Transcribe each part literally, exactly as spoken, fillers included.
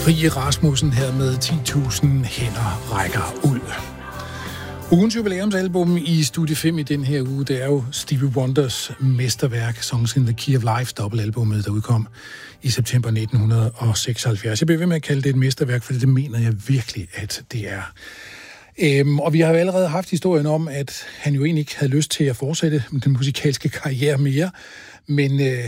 Sofie Rasmussen her med ti tusind hænder rækker ud. Ugens jubilæumsalbum i Studie fem i den her uge, det er jo Stevie Wonders mesterværk, Songs in the Key of Life, dobbeltalbummet, der udkom i september nitten seksoghalvfjerds. Jeg bliver ved med at kalde det et mesterværk, for det mener jeg virkelig, at det er. Øhm, og vi har jo allerede haft historien om, at han jo egentlig ikke havde lyst til at fortsætte den musikalske karriere mere, men øh,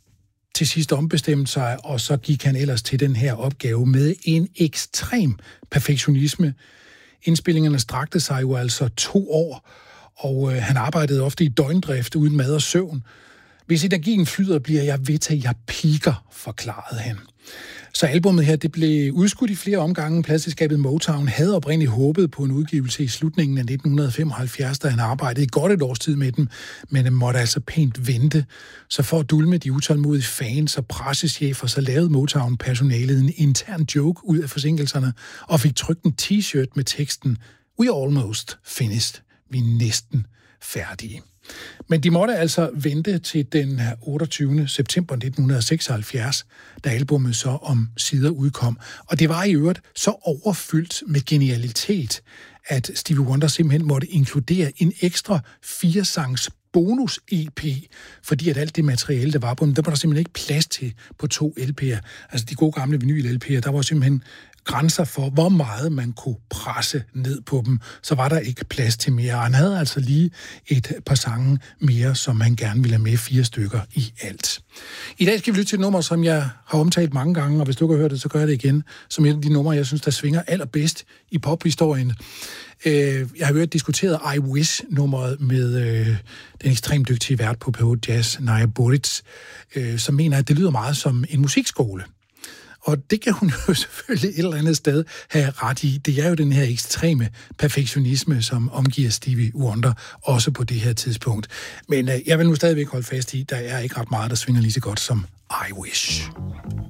til sidst ombestemte sig, og så gik han ellers til den her opgave med en ekstrem perfektionisme. Indspillingerne strakte sig jo altså to år, og øh, han arbejdede ofte i døgndrift uden mad og søvn. Hvis energien flyder, bliver jeg ved til, at jeg piker, forklarede han. Så albumet her, det blev udskudt i flere omgange. Pladsselskabet Motown havde oprindeligt håbet på en udgivelse i slutningen af nitten femoghalvfjerds, da han arbejdede i godt et års tid med dem, men han måtte altså pænt vente. Så for at dulme de utålmodige fans og pressechefer, så lavede Motown-personalet en intern joke ud af forsinkelserne og fik trykt en t-shirt med teksten "We almost finished". Vi er næsten færdige. Men de måtte altså vente til den otteogtyvende september nitten seksoghalvfjerds, da albumet så om sider udkom. Og det var i øvrigt så overfyldt med genialitet, at Stevie Wonder simpelthen måtte inkludere en ekstra fire-sangs bonus-E P, fordi at alt det materiale, der var på dem, der var der simpelthen ikke plads til på to L P'er. Altså de gode gamle vinyl-L P'er, der var simpelthen grænser for, hvor meget man kunne presse ned på dem, så var der ikke plads til mere. Han havde altså lige et par sange mere, som han gerne ville have med, fire stykker i alt. I dag skal vi lytte til et nummer, som jeg har omtalt mange gange, og hvis du ikke har hørt det, så gør jeg det igen, som et af de numre, jeg synes, der svinger allerbedst i pophistorien. Jeg har hørt diskuteret I Wish-nummeret med øh, den ekstremt dygtige vært på P otte Jazz, Naja Buric, øh, som mener, at det lyder meget som en musikskole. Og det kan hun jo selvfølgelig et eller andet sted have ret i. Det er jo den her ekstreme perfektionisme, som omgiver Stevie Wonder, også på det her tidspunkt. Men øh, jeg vil nu stadigvæk holde fast i, der er ikke ret meget, der svinger lige så godt som I Wish.